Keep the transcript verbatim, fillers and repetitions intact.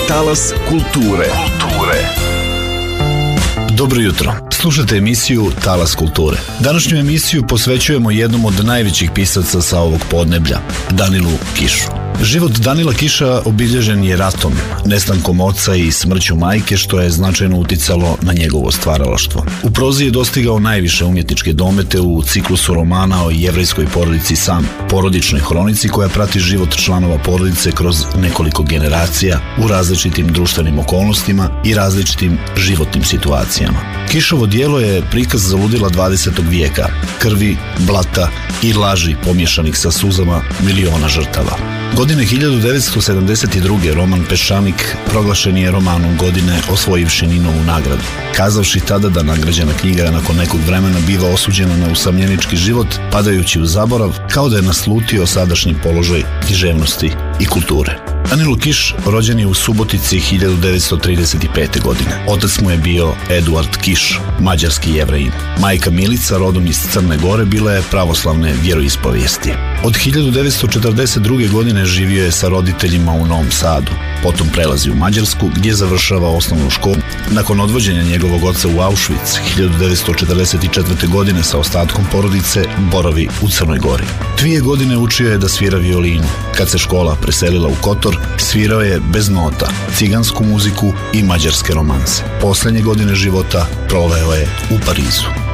Talas kulture. Kulture. Dobro jutro. Slušate emisiju Talas kulture. Današnju emisiju posvećujemo jednom od najvećih pisaca sa ovog podneblja, Danilu Kišu. Život Danila Kiša obilježen je ratom, nestankom oca i smrću majke, što je značajno uticalo na njegovo stvaralaštvo. U prozi je dostigao najviše umjetničke domete u ciklusu romana o jevrejskoj porodici Sam, porodičnoj hronici koja prati život članova porodice kroz nekoliko generacija u različitim društvenim okolnostima i različitim životnim situacijama. Kišovo djelo je prikaz zaludila dvadesetog vijeka, krvi, blata i laži pomješanih sa suzama miliona žrtava. Godine hiljadu devetsto sedamdeset druge. roman Peščanik proglašen je romanom godine, osvojivši Ninovu nagradu. Kazavši tada da nagrađena knjiga nakon nekog vremena biva osuđena na usamljenički život, padajući u zaborav, kao da je naslutio sadašnji položaj književnosti i kulture. Danilo Kiš rođen je u Subotici hiljadu devetsto trideset pete. godine. Otac mu je bio Eduard Kiš, mađarski Jevrejin. Majka Milica, rodom iz Crne Gore, bila je pravoslavne vjeroispovijesti. Od hiljadu devetsto četrdeset druge. godine živio je sa roditeljima u Novom Sadu. Potom prelazi u Mađarsku, gdje završava osnovnu školu. Nakon odvođenja njegovog oca u Auschwitz hiljadu devetsto četrdeset četvrte. godine sa ostatkom porodice boravi u Crnoj Gori. Dvije godine učio je da svira violinu. Kad se škola preselila u Kotor, svirao je bez nota cigansku muziku i mađarske romanse. Posljednje godine života proveo je u Parizu.